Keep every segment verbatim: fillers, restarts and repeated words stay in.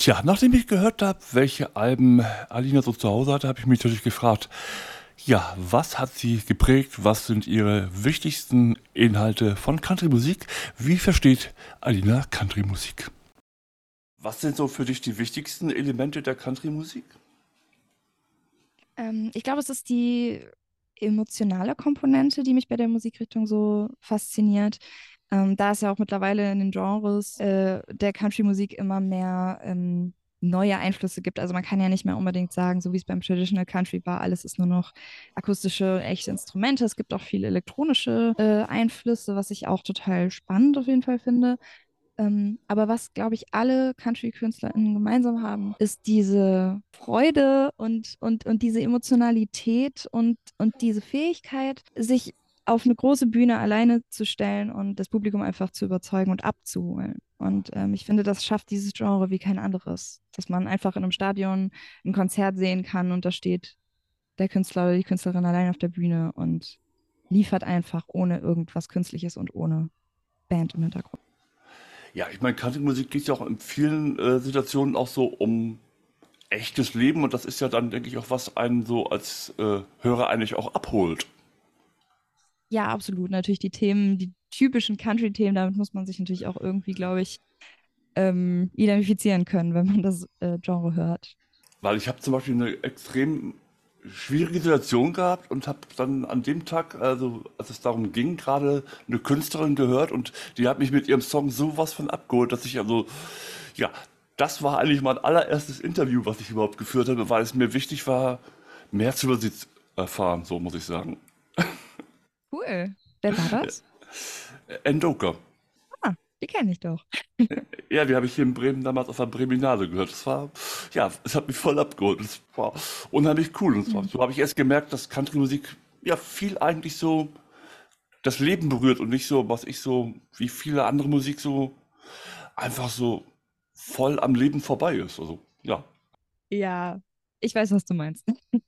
Tja, nachdem ich gehört habe, welche Alben Alina so zu Hause hatte, habe ich mich natürlich gefragt, ja, was hat sie geprägt? Was sind ihre wichtigsten Inhalte von Country-Musik? Wie versteht Alina Country-Musik? Was sind so für dich die wichtigsten Elemente der Country-Musik? Ähm, ich glaube, es ist die emotionale Komponente, die mich bei der Musikrichtung so fasziniert. Ähm, da es ja auch mittlerweile in den Genres äh, der Country-Musik immer mehr ähm, neue Einflüsse gibt. Also man kann ja nicht mehr unbedingt sagen, so wie es beim Traditional Country war, alles ist nur noch akustische, echte Instrumente. Es gibt auch viele elektronische äh, Einflüsse, was ich auch total spannend auf jeden Fall finde. Ähm, aber was, glaube ich, alle Country-KünstlerInnen gemeinsam haben, ist diese Freude und, und, und diese Emotionalität und, und diese Fähigkeit, sich auf eine große Bühne alleine zu stellen und das Publikum einfach zu überzeugen und abzuholen. Und ähm, ich finde, das schafft dieses Genre wie kein anderes. Dass man einfach in einem Stadion ein Konzert sehen kann und da steht der Künstler oder die Künstlerin allein auf der Bühne und liefert einfach ohne irgendwas Künstliches und ohne Band im Hintergrund. Ja, ich meine, Country-Musik geht ja auch in vielen äh, Situationen auch so um echtes Leben und das ist ja dann, denke ich, auch was einen so als äh, Hörer eigentlich auch abholt. Ja, absolut. Natürlich die Themen, die typischen Country-Themen, damit muss man sich natürlich auch irgendwie, glaube ich, ähm, identifizieren können, wenn man das äh, Genre hört. Weil ich habe zum Beispiel eine extrem schwierige Situation gehabt und habe dann an dem Tag, also als es darum ging, gerade eine Künstlerin gehört und die hat mich mit ihrem Song sowas von abgeholt, dass ich also, ja, das war eigentlich mein allererstes Interview, was ich überhaupt geführt habe, weil es mir wichtig war, mehr zu über sie zu erfahren, so muss ich sagen. Cool. Wer war das? Endoka. Ah, die kenne ich doch. Ja, die habe ich hier in Bremen damals auf der Breminale gehört. Das war, ja, es hat mich voll abgeholt. Das war unheimlich cool. Und zwar, Hm. so habe ich erst gemerkt, dass Country-Musik ja viel eigentlich so das Leben berührt und nicht so, was ich so, wie viele andere Musik so einfach so voll am Leben vorbei ist. Also, ja. Ja, ich weiß, was du meinst.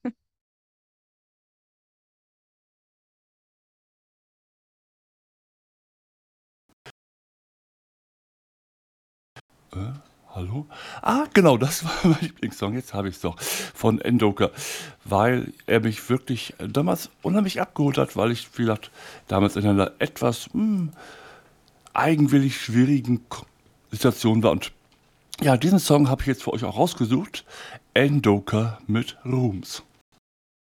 Äh, hallo? Ah, genau, das war mein Lieblingssong. Jetzt habe ich es doch. Von Endoka. Weil er mich wirklich damals unheimlich abgeholt hat, weil ich, wie gesagt, damals in einer etwas hm, eigenwillig schwierigen Ko- Situation war. Und ja, diesen Song habe ich jetzt für euch auch rausgesucht. Endoka mit Rooms.